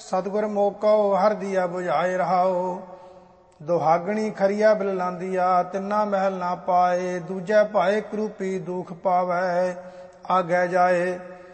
सतगुर मोको हर दिया बुझाए रहाओ। दुहागणी खरिया बिल लांदिया तिन्ना महल ना पाए। दूजे भाए करूपी दुख पावै आगे जाए।